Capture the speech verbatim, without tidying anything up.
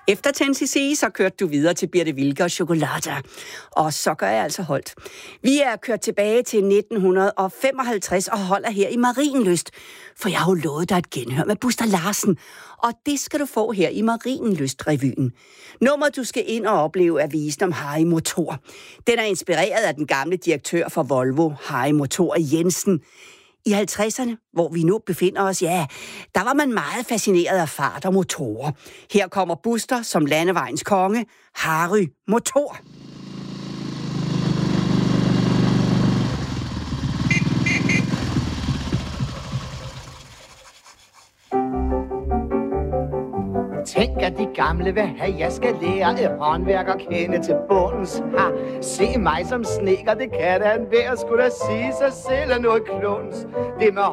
Efter ten cc, så kørte du videre til Birte Wilke og Chokolata. Og så gør jeg altså holdt. Vi er kørt tilbage til nitten femoghalvtreds og holder her i Marienlyst. For jeg har jo lovet dig et genhør med Buster Larsen. Og det skal du få her i Marienlyst-revyen. Nummeret, du skal ind og opleve, er visen om Harry Motor. Den er inspireret af den gamle direktør for Volvo, Harry Motor Jensen. I halvtredserne, hvor vi nu befinder os, ja, der var man meget fascineret af fart og motorer. Her kommer Buster som landevejens konge, Harry Motor. Tænk, at de gamle vil have, jeg skal lære et håndværk og kende til bundens. Ha, se mig som sneker, det kan da en hver, skulle da sige sig selv er noget kluns. Det med